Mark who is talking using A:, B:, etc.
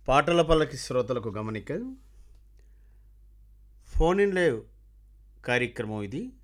A: పాటల పల్లకి శ్రోతలకు గమనిక. ఫోన్ ఇన్ లేవ్ కార్యక్రమం ఇది.